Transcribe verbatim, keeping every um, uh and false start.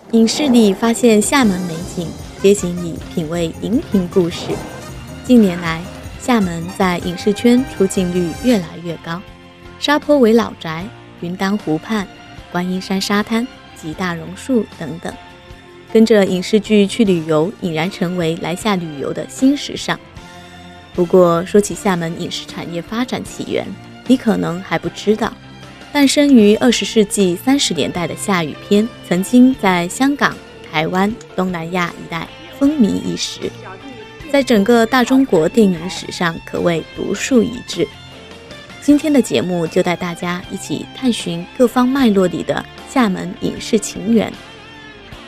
影视里发现厦门美景，街景里品味荧屏故事。近年来，厦门在影视圈出镜率越来越高，沙坡尾老宅、云丹湖畔、观音山沙滩及大榕树等等，跟着影视剧去旅游，已然成为来厦旅游的新时尚。不过说起厦门影视产业发展起源，你可能还不知道，诞生于二十世纪三十年代的厦语片，曾经在香港、台湾、东南亚一带风靡一时，在整个大中国电影史上可谓独树一帜。今天的节目就带大家一起探寻各方脉络里的厦门影视情缘。